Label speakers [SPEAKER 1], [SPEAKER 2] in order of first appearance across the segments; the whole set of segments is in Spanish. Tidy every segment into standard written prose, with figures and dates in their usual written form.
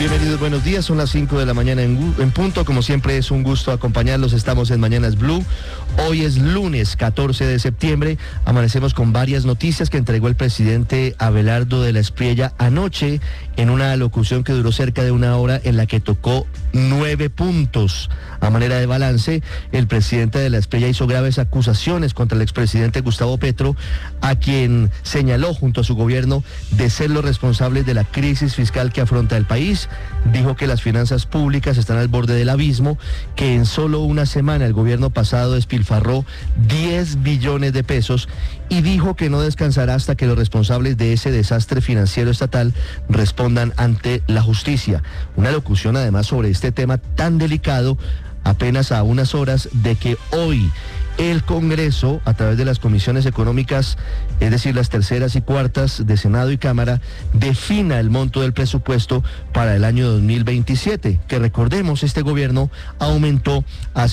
[SPEAKER 1] Bienvenidos, buenos días, son las 5 de la mañana en punto, como siempre es un gusto acompañarlos, estamos en Mañanas Blue, hoy es lunes 14 de septiembre, amanecemos con varias noticias que entregó el presidente Abelardo de la Espriella anoche en una alocución que duró cerca de una hora en la que tocó 9 puntos. A manera de balance, el presidente de la Espriella hizo graves acusaciones contra el expresidente Gustavo Petro, a quien señaló junto a su gobierno de ser los responsables de la crisis fiscal que afronta el país. Dijo que las finanzas públicas están al borde del abismo, que en solo una semana el gobierno pasado despilfarró 10 billones de pesos y dijo que no descansará hasta que los responsables de ese desastre financiero estatal respondan ante la justicia. Una locución además sobre este tema tan delicado, apenas a unas horas de que hoy el Congreso, a través de las comisiones económicas, es decir, las terceras y cuartas de Senado y Cámara, defina el monto del presupuesto para el año 2027, que recordemos, este gobierno aumentó a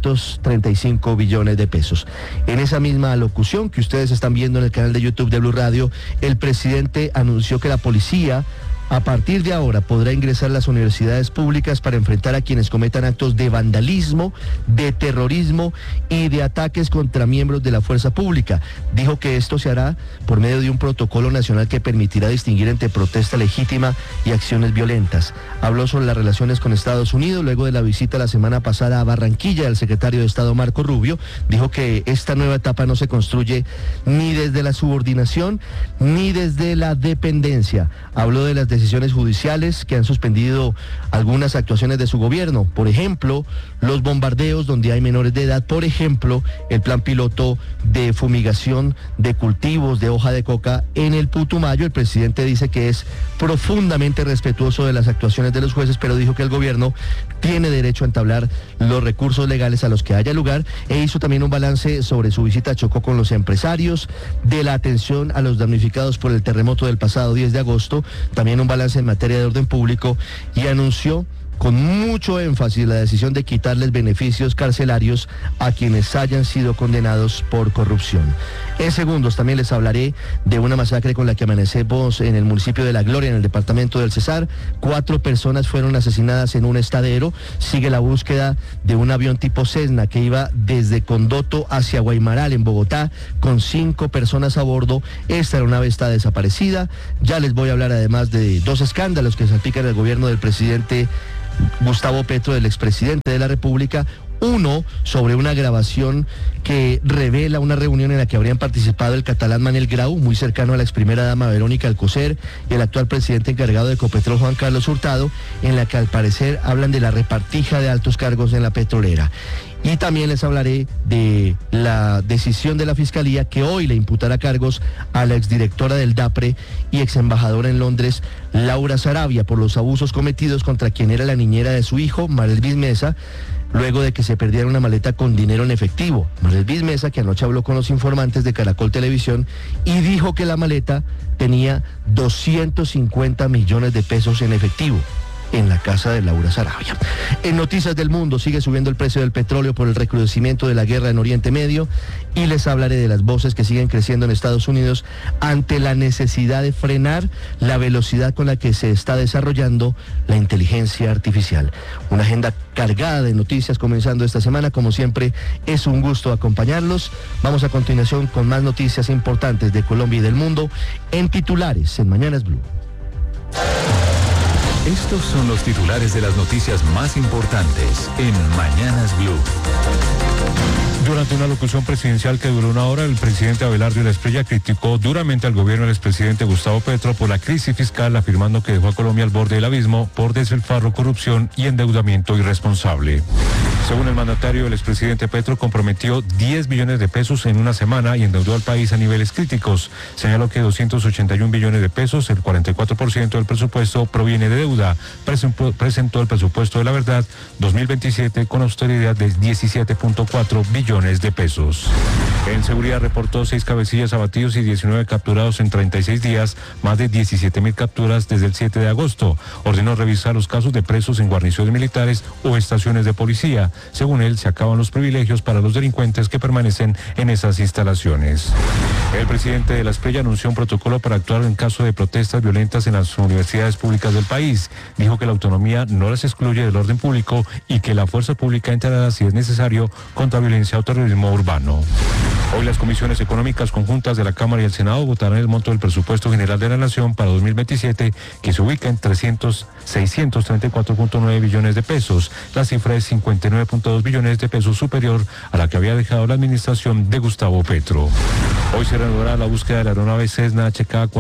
[SPEAKER 1] 635 billones de pesos. En esa misma alocución que ustedes están viendo en el canal de YouTube de Blue Radio, el presidente anunció que la policía a partir de ahora podrá ingresar a las universidades públicas para enfrentar a quienes cometan actos de vandalismo, de terrorismo y de ataques contra miembros de la fuerza pública. Dijo que esto se hará por medio de un protocolo nacional que permitirá distinguir entre protesta legítima y acciones violentas. Habló sobre las relaciones con Estados Unidos luego de la visita la semana pasada a Barranquilla del secretario de Estado Marco Rubio. Dijo que esta nueva etapa no se construye ni desde la subordinación ni desde la dependencia. Habló de las decisiones judiciales que han suspendido algunas actuaciones de su gobierno, por ejemplo, los bombardeos donde hay menores de edad, por ejemplo, el plan piloto de fumigación de cultivos de hoja de coca en el Putumayo. El presidente dice que es profundamente respetuoso de las actuaciones de los jueces, pero dijo que el gobierno tiene derecho a entablar los recursos legales a los que haya lugar, e hizo también un balance sobre su visita a Chocó con los empresarios, de la atención a los damnificados por el terremoto del pasado 10 de agosto, también un balance en materia de orden público, y anunció con mucho énfasis la decisión de quitarles beneficios carcelarios a quienes hayan sido condenados por corrupción. En segundos también les hablaré de una masacre con la que amanecemos en el municipio de La Gloria, en el departamento del Cesar. 4 personas fueron asesinadas en un estadero. Sigue la búsqueda de un avión tipo Cessna que iba desde Condoto hacia Guaymaral, en Bogotá, con 5 personas a bordo. Esta aeronave está desaparecida. Ya les voy a hablar además de 2 escándalos que salpican el gobierno del presidente Gustavo Petro, del expresidente de la República. Uno sobre una grabación que revela una reunión en la que habrían participado el catalán Manel Grau, muy cercano a la ex primera dama Verónica Alcocer, y el actual presidente encargado de Ecopetrol, Juan Carlos Hurtado, en la que al parecer hablan de la repartija de altos cargos en la petrolera. Y también les hablaré de la decisión de la Fiscalía que hoy le imputará cargos a la exdirectora del DAPRE y exembajadora en Londres, Laura Sarabia, por los abusos cometidos contra quien era la niñera de su hijo, Marelvis Mesa, luego de que se perdiera una maleta con dinero en efectivo. Marelvis Mesa, que anoche habló con los informantes de Caracol Televisión y dijo que la maleta tenía 250 millones de pesos en efectivo en la casa de Laura Sarabia. En Noticias del Mundo, sigue subiendo el precio del petróleo por el recrudecimiento de la guerra en Oriente Medio, y les hablaré de las voces que siguen creciendo en Estados Unidos ante la necesidad de frenar la velocidad con la que se está desarrollando la inteligencia artificial. Una agenda cargada de noticias comenzando esta semana. Como siempre, es un gusto acompañarlos. Vamos a continuación con más noticias importantes de Colombia y del mundo en titulares en Mañanas Blue.
[SPEAKER 2] Estos son los titulares de las noticias más importantes en Mañanas Blue.
[SPEAKER 3] Durante una locución presidencial que duró una hora, el presidente Abelardo de la Espriella criticó duramente al gobierno del expresidente Gustavo Petro por la crisis fiscal, afirmando que dejó a Colombia al borde del abismo por despilfarro, corrupción y endeudamiento irresponsable. Según el mandatario, el expresidente Petro comprometió 10 billones de pesos en una semana y endeudó al país a niveles críticos. Señaló que 281 billones de pesos, el 44% del presupuesto, proviene de deuda. Presentó el presupuesto de la verdad 2027 con austeridad de 17.4 billones de pesos. En seguridad reportó 6 cabecillas abatidos y 19 capturados en 36 días, más de 17.000 capturas desde el 7 de agosto. Ordenó revisar los casos de presos en guarniciones militares o estaciones de policía. Según él, se acaban los privilegios para los delincuentes que permanecen en esas instalaciones. El presidente de la Esprella anunció un protocolo para actuar en caso de protestas violentas en las universidades públicas del país. Dijo que la autonomía no las excluye del orden público y que la fuerza pública entrará, si es necesario, contra violencia o terrorismo urbano. Hoy las comisiones económicas conjuntas de la Cámara y el Senado votarán el monto del presupuesto general de la Nación para 2027, que se ubica en 634.9 billones de pesos. La cifra es 59.2 billones de pesos superior a la que había dejado la administración de Gustavo Petro. Hoy se reanudará la búsqueda de la aeronave Cessna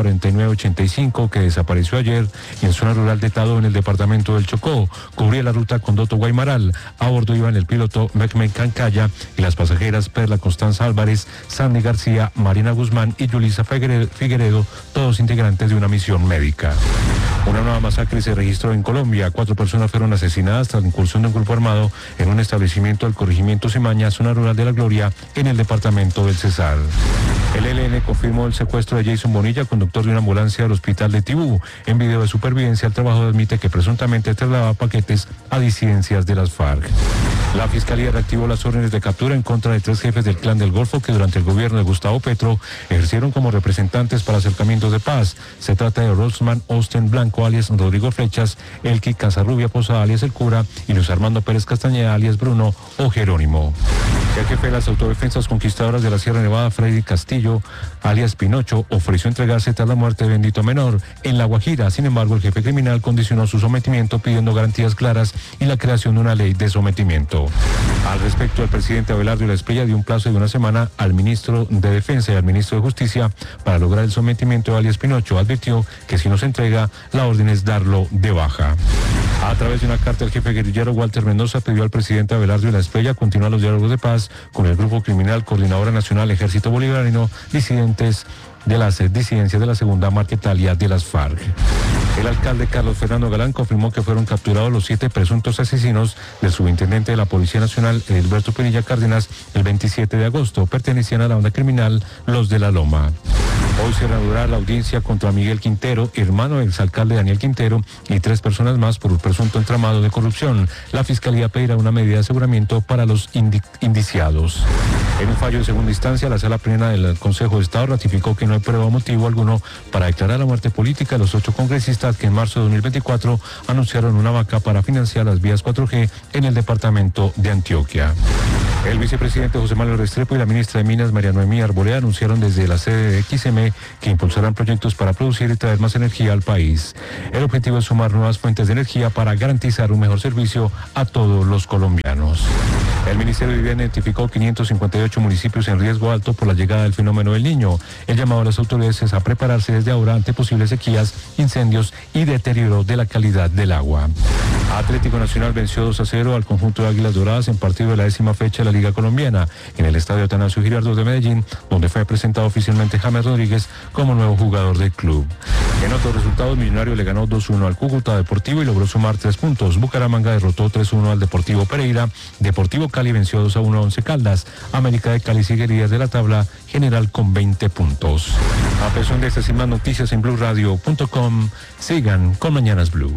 [SPEAKER 3] HK-4985 que desapareció ayer en zona rural de Tado, en el departamento del Chocó. Cubría la ruta Condoto-Guaymaral. A bordo iban el piloto Mecmen Cancaya y las pasajeras Perla Constanza Álvarez, Sandy García, Marina Guzmán y Yulisa Figueredo, todos integrantes de una misión médica. Una nueva masacre se registró en Colombia. 4 personas fueron asesinadas tras la incursión de un grupo armado en un establecimiento del corregimiento Cimaña, zona rural de La Gloria, en el departamento del Cesar. El ELN confirmó el secuestro de Jason Bonilla, conductor de una ambulancia del hospital de Tibú. En video de supervivencia, el trabajador admite que presuntamente trasladaba paquetes a disidencias de las FARC. La Fiscalía reactivó las órdenes de captura en contra de 3 jefes del Clan del Golfo que durante el gobierno de Gustavo Petro ejercieron como representantes para acercamientos de paz. Se trata de Rosman Osten Blanco, alias Rodrigo Flechas, Elki Casarrubia Posada, alias El Cura, y Luis Armando Pérez Castañeda, alias Bruno o Jerónimo. El jefe de las autodefensas conquistadoras de la Sierra Nevada, Freddy Castillo, alias Pinocho, ofreció entregarse tras la muerte de Bendito Menor en La Guajira. Sin embargo, el jefe criminal condicionó su sometimiento pidiendo garantías claras y la creación de una ley de sometimiento. Al respecto, el presidente Abelardo de la Esprella dio un plazo de una semana al ministro de Defensa y al ministro de Justicia para lograr el sometimiento de alias Pinocho. Advirtió que si no se entrega, la orden es darlo de baja. A través de una carta, el jefe guerrillero Walter Mendoza pidió al presidente Abelardo de la Esprella continuar los diálogos de paz con el grupo criminal Coordinadora Nacional Ejército Bolivariano, disidencias de la segunda Marquetalia de las FARC. El alcalde Carlos Fernando Galán confirmó que fueron capturados los 7 presuntos asesinos del subintendente de la Policía Nacional, Edilberto Pinilla Cárdenas, el 27 de agosto. Pertenecían a la banda criminal Los de la Loma. Hoy se reanudará la audiencia contra Miguel Quintero, hermano del exalcalde Daniel Quintero, y 3 personas más por un presunto entramado de corrupción. La Fiscalía pedirá una medida de aseguramiento para los indiciados. En un fallo de segunda instancia, la Sala Plena del Consejo de Estado ratificó que no hay prueba o motivo alguno para declarar la muerte política de los 8 congresistas que en marzo de 2024 anunciaron una vaca para financiar las vías 4G en el departamento de Antioquia. El vicepresidente José Manuel Restrepo y la ministra de Minas, María Noemí Arboleda, anunciaron desde la sede de XM que impulsarán proyectos para producir y traer más energía al país. El objetivo es sumar nuevas fuentes de energía para garantizar un mejor servicio a todos los colombianos. El Ministerio de Vivienda identificó 558 municipios en riesgo alto por la llegada del fenómeno del Niño. El llamado a las autoridades es a prepararse desde ahora ante posibles sequías, incendios y deterioro de la calidad del agua. Atlético Nacional venció 2-0 al conjunto de Águilas Doradas en partido de la 10ª fecha de la Liga Colombiana en el Estadio Atanasio Girardot de Medellín, donde fue presentado oficialmente James Rodríguez como nuevo jugador del club. En otros resultados, Millonario le ganó 2-1 al Cúcuta Deportivo y logró sumar 3 puntos. Bucaramanga derrotó 3-1 al Deportivo Pereira. Deportivo Cali venció 2-1 a Once Caldas. América de Cali sigue líder de la tabla general con 20 puntos. A pesar de estas y más noticias en BlueRadio.com, sigan con Mañanas Blue.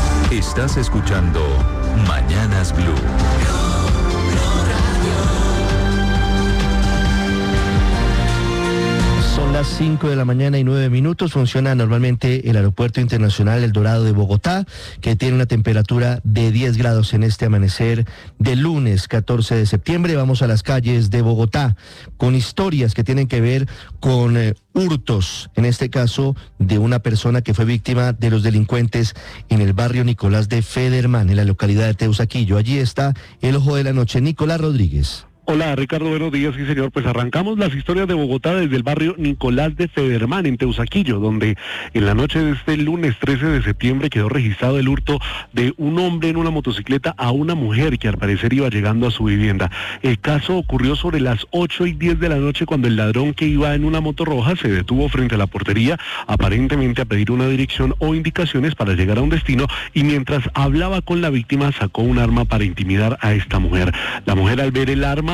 [SPEAKER 2] Estás escuchando Mañanas Blue.
[SPEAKER 1] Son las 5 de la mañana y 9 minutos. Funciona normalmente el Aeropuerto Internacional El Dorado de Bogotá, que tiene una temperatura de 10 grados en este amanecer de lunes 14 de septiembre. Vamos a las calles de Bogotá con historias que tienen que ver con hurtos, en este caso de una persona que fue víctima de los delincuentes en el barrio Nicolás de Federman, en la localidad de Teusaquillo. Allí está el ojo de la noche, Nicolás Rodríguez.
[SPEAKER 4] Hola Ricardo, buenos días, sí señor, pues arrancamos las historias de Bogotá desde el barrio Nicolás de Federman en Teusaquillo, donde en la noche de este lunes 13 de septiembre quedó registrado el hurto de un hombre en una motocicleta a una mujer que al parecer iba llegando a su vivienda. El caso ocurrió sobre las 8:10 de la noche cuando el ladrón que iba en una moto roja se detuvo frente a la portería, aparentemente a pedir una dirección o indicaciones para llegar a un destino, y mientras hablaba con la víctima sacó un arma para intimidar a esta mujer. La mujer, al ver el arma,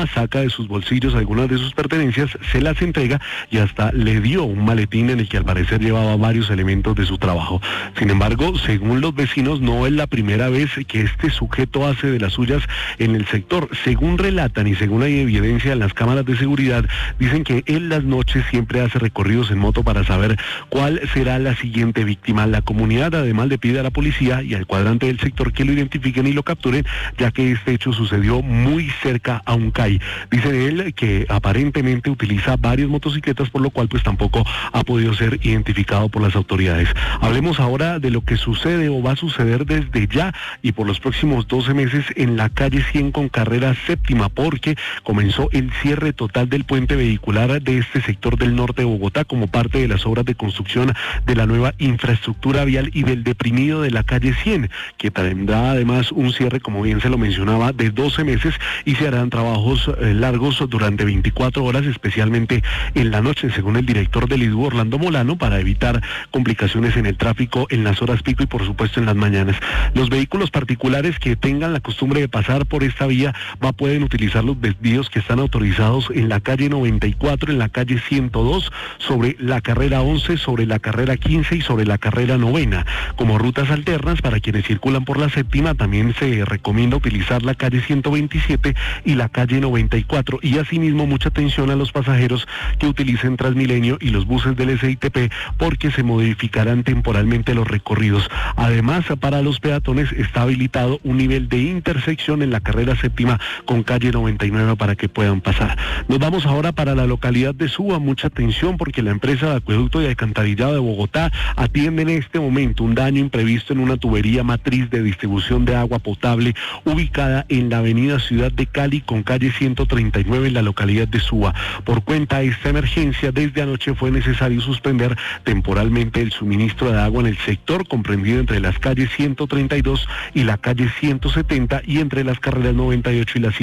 [SPEAKER 4] víctima saca de sus bolsillos algunas de sus pertenencias, se las entrega y hasta le dio un maletín en el que al parecer llevaba varios elementos de su trabajo. Sin embargo, según los vecinos, no es la primera vez que este sujeto hace de las suyas en el sector. Según relatan y según hay evidencia en las cámaras de seguridad, dicen que en las noches siempre hace recorridos en moto para saber cuál será la siguiente víctima. La comunidad además le pide a la policía y al cuadrante del sector que lo identifiquen y lo capturen, ya que este hecho sucedió muy cerca a un CAI. Dice él que aparentemente utiliza varias motocicletas, por lo cual pues tampoco ha podido ser identificado por las autoridades. Hablemos ahora de lo que sucede o va a suceder desde ya y por los próximos 12 meses en la calle 100 con carrera séptima, porque comenzó el cierre total del puente vehicular de este sector del norte de Bogotá como parte de las obras de construcción de la nueva infraestructura vial y del deprimido de la calle 100, que tendrá además un cierre, como bien se lo mencionaba, de 12 meses y se harán trabajos largos durante 24 horas, especialmente en la noche, según el director del IDU, Orlando Molano, para evitar complicaciones en el tráfico en las horas pico y por supuesto en las mañanas. Los vehículos particulares que tengan la costumbre de pasar por esta vía pueden utilizar los desvíos que están autorizados en la calle 94, en la calle 102, sobre la carrera 11, sobre la carrera 15 y sobre la carrera 9. Como rutas alternas para quienes circulan por la séptima, también se recomienda utilizar la calle 127 y la calle 94, y asimismo mucha atención a los pasajeros que utilicen Transmilenio y los buses del SITP, porque se modificarán temporalmente los recorridos. Además, para los peatones está habilitado un nivel de intersección en la carrera séptima con calle 99 para que puedan pasar. Nos vamos ahora para la localidad de Suba. Mucha atención porque la empresa de acueducto y alcantarillado de Bogotá atiende en este momento un daño imprevisto en una tubería matriz de distribución de agua potable ubicada en la avenida Ciudad de Cali con calle 139 en la localidad de Suba. Por cuenta de esta emergencia, desde anoche fue necesario suspender temporalmente el suministro de agua en el sector comprendido entre las calles 132 y la calle 170 y entre las carreras 98 y la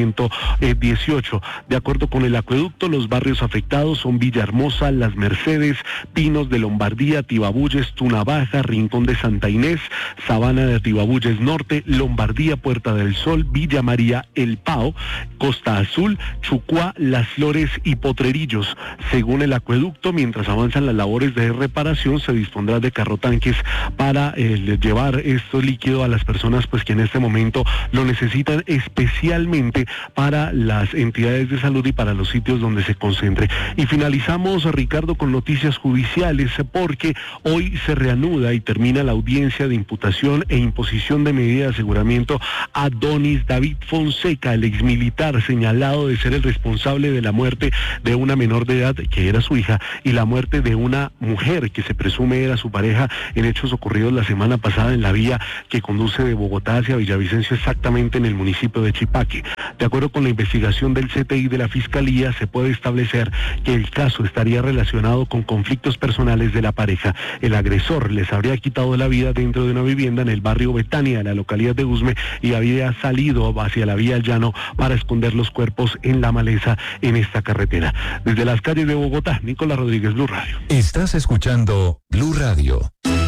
[SPEAKER 4] 118. De acuerdo con el acueducto, los barrios afectados son Villahermosa, Las Mercedes, Pinos de Lombardía, Tibabuyes, Tuna Baja, Rincón de Santa Inés, Sabana de Tibabuyes Norte, Lombardía, Puerta del Sol, Villa María, El Pao, Costa Azul, Chucuá, Las Flores y Potrerillos. Según el acueducto, mientras avanzan las labores de reparación, se dispondrá de carrotanques para llevar esto líquido a las personas pues que en este momento lo necesitan, especialmente para las entidades de salud y para los sitios donde se concentre. Y finalizamos, Ricardo, con noticias judiciales, porque hoy se reanuda y termina la audiencia de imputación e imposición de medida de aseguramiento a Donis David Fonseca, el exmilitar señalado de ser el responsable de la muerte de una menor de edad que era su hija y la muerte de una mujer que se presume era su pareja en hechos ocurridos la semana pasada en la vía que conduce de Bogotá hacia Villavicencio, exactamente en el municipio de Chipaque. De acuerdo con la investigación del CTI de la Fiscalía, se puede establecer que el caso estaría relacionado con conflictos personales de la pareja. El agresor les habría quitado la vida dentro de una vivienda en el barrio Betania, en la localidad de Usme, y había salido hacia la vía al llano para esconder los cuerpos en la maleza en esta carretera. Desde las calles de Bogotá, Nicolás Rodríguez, Blue Radio.
[SPEAKER 2] Estás escuchando Blue Radio.